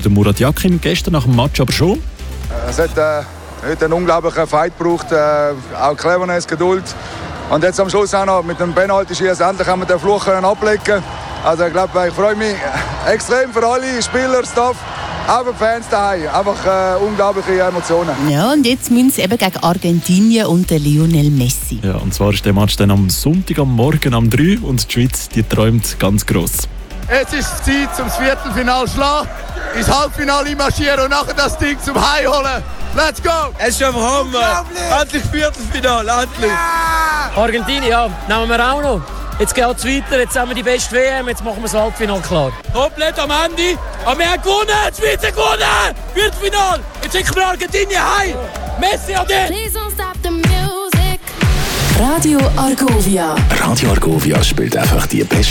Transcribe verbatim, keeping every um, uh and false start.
Der Murat Yakin gestern nach dem Match aber schon. Es hat äh, heute einen unglaublichen Fight gebraucht, äh, auch Cleverness, Geduld. Und jetzt am Schluss auch noch mit dem Penalty-Schießen endlich haben wir den Fluch ablegen. Also ich glaube, ich freue mich extrem für alle Spieler, Staff, auch für die Fans daheim. Einfach äh, unglaubliche Emotionen. Ja, und jetzt müssen sie eben gegen Argentinien und den Lionel Messi. Ja, und zwar ist der Match dann am Sonntag am Morgen um drei und die Schweiz, die träumt ganz gross. Jetzt ist es Zeit, zum Viertelfinale zu schlagen, ins Halbfinale marschieren und nachher das Ding zum Heim holen. Let's go! Es ist einfach Hammer! Endlich Viertelfinale, endlich! Ja! Argentinien, ja, nehmen wir auch noch. Jetzt geht es weiter, jetzt haben wir die beste W M, jetzt machen wir das Halbfinale klar. Komplett am Ende, aber wir haben gewonnen! Die Schweiz hat gewonnen! Viertelfinale! Jetzt schicken wir Argentinien heim! Messi an den! Radio Argovia. Radio Argovia spielt einfach die besten